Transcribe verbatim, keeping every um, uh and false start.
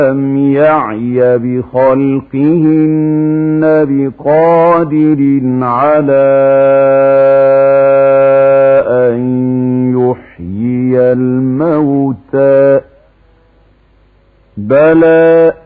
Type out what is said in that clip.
لم يعي بخلقهن بقادر على أن يحيي الموتى بلى